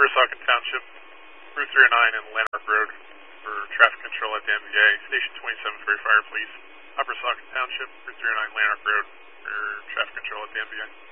Upper Saucon Township, Route 309 and Lanark Road for traffic control at the NVA. Station 27 for your fire, please. Upper Saucon Township, Route 309, Lanark Road for traffic control at the NVA.